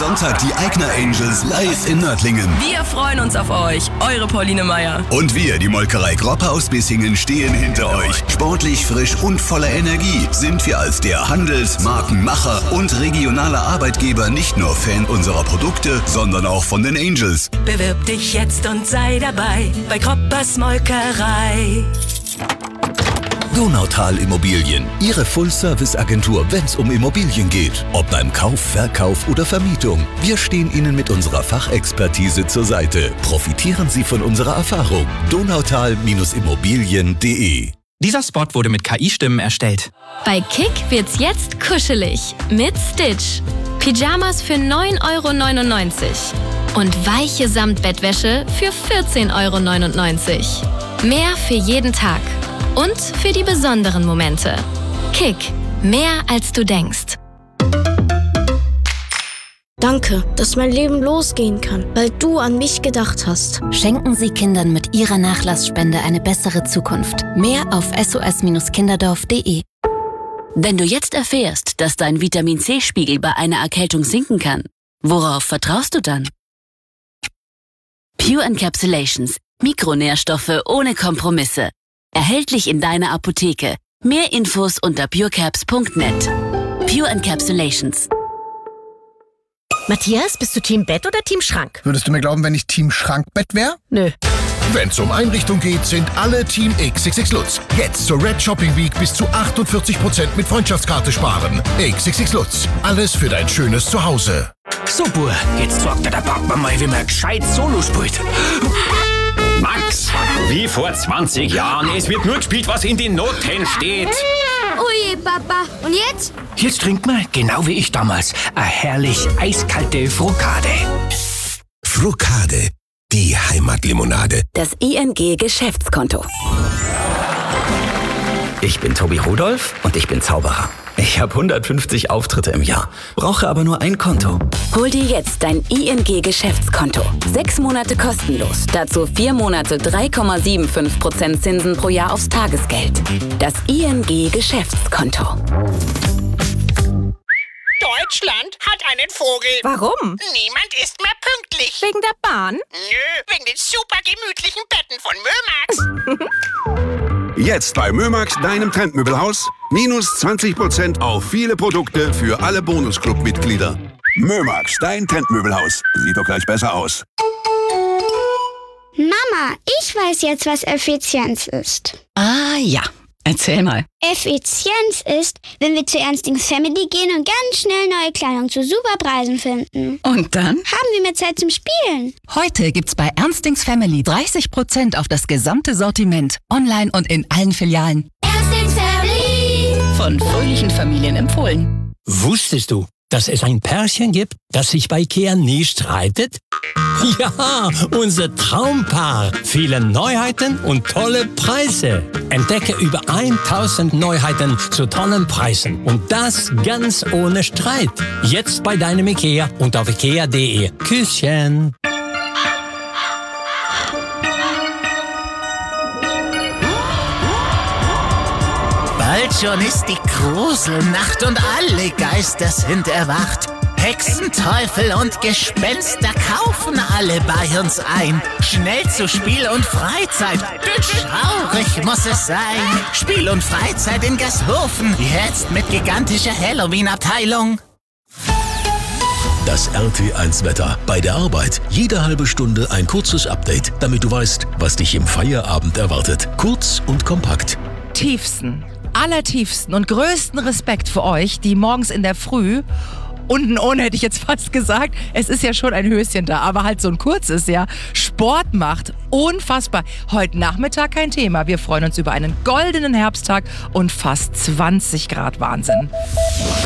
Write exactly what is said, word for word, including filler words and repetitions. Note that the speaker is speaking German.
Sonntag die Aigner Angels live in Nördlingen. Wir freuen uns auf euch, eure Pauline Meier. Und wir, die Molkerei Gropper aus Bissingen, stehen hinter euch. Sportlich, frisch und voller Energie sind wir als der Handels-, Markenmacher und regionaler Arbeitgeber nicht nur Fan unserer Produkte, sondern auch von den Angels. Bewirb dich jetzt und sei dabei bei Groppers Molkerei. Donautal Immobilien, Ihre Full-Service-Agentur, wenn es um Immobilien geht. Ob beim Kauf, Verkauf oder Vermietung. Wir stehen Ihnen mit unserer Fachexpertise zur Seite. Profitieren Sie von unserer Erfahrung. donautal Immobilien punkt de. Dieser Spot wurde mit K I-Stimmen erstellt. Bei Kick wird's jetzt kuschelig mit Stitch. Pyjamas für neun Euro neunundneunzig und weiche Samtbettwäsche für vierzehn Euro neunundneunzig. Mehr für jeden Tag und für die besonderen Momente. Kick, mehr als du denkst. Danke, dass mein Leben losgehen kann, weil du an mich gedacht hast. Schenken Sie Kindern mit Ihrer Nachlassspende eine bessere Zukunft. Mehr auf s o s kinderdorf punkt de. Wenn du jetzt erfährst, dass dein Vitamin-C-Spiegel bei einer Erkältung sinken kann, worauf vertraust du dann? Pure Encapsulations. Mikronährstoffe ohne Kompromisse. Erhältlich in deiner Apotheke. Mehr Infos unter purecaps punkt net. Pure Encapsulations. Matthias, bist du Team Bett oder Team Schrank? Würdest du mir glauben, wenn ich Team Schrankbett wäre? Nö. Wenn's um Einrichtung geht, sind alle Team X X X Lutz. Jetzt zur Red Shopping Week bis zu achtundvierzig Prozent mit Freundschaftskarte sparen. X X X Lutz. Alles für dein schönes Zuhause. So, Bur, jetzt sagt der Partner mal, wie man gescheit Solo spielt. Max, wie vor zwanzig Jahren. Es wird nur gespielt, was in den Noten steht. Oje, Papa. Und jetzt? Jetzt trinkt man, genau wie ich damals, eine herrlich eiskalte Frukade. Frukade, die Heimatlimonade. Das I N G-Geschäftskonto. Ich bin Tobi Rudolph und ich bin Zauberer. Ich habe hundertfünfzig Auftritte im Jahr, brauche aber nur ein Konto. Hol dir jetzt dein I N G-Geschäftskonto. Sechs Monate kostenlos. Dazu vier Monate drei Komma fünfundsiebzig Prozent Zinsen pro Jahr aufs Tagesgeld. Das I N G-Geschäftskonto. Deutschland hat einen Vogel. Warum? Niemand ist mehr pünktlich. Wegen der Bahn? Nö, wegen den super gemütlichen Betten von Mömax. Jetzt bei Mömax, deinem Trendmöbelhaus, minus zwanzig Prozent auf viele Produkte für alle Bonusclub-Mitglieder. Mömax, dein Trendmöbelhaus. Sieht doch gleich besser aus. Mama, ich weiß jetzt, was Effizienz ist. Ah ja, erzähl mal. Effizienz ist, wenn wir zu Ernstings Family gehen und ganz schnell neue Kleidung zu super Preisen finden. Und dann? Haben wir mehr Zeit zum Spielen. Heute gibt's bei Ernstings Family dreißig Prozent auf das gesamte Sortiment. Online und in allen Filialen. Ernstings Family. Von fröhlichen Familien empfohlen. Wusstest du, dass es ein Pärchen gibt, das sich bei Ikea nie streitet? Ja, unser Traumpaar. Viele Neuheiten und tolle Preise. Entdecke über tausend Neuheiten zu tollen Preisen. Und das ganz ohne Streit. Jetzt bei deinem Ikea und auf ikea punkt de. Küsschen. Bald schon ist die Gruselnacht und alle Geister sind erwacht. Hexen, Teufel und Gespenster kaufen alle bei uns ein. Schnell zu Spiel und Freizeit, denn schaurig muss es sein. Spiel und Freizeit in Gasthofen, jetzt mit gigantischer Halloween-Abteilung. Das R T eins Wetter. Bei der Arbeit jede halbe Stunde ein kurzes Update, damit du weißt, was dich im Feierabend erwartet. Kurz und kompakt. Tiefsten, allertiefsten und größten Respekt für euch, die morgens in der Früh, unten ohne hätte ich jetzt fast gesagt, es ist ja schon ein Höschen da, aber halt so ein kurzes, ja, Sport macht. Unfassbar. Heute Nachmittag kein Thema. Wir freuen uns über einen goldenen Herbsttag und fast zwanzig Grad Wahnsinn.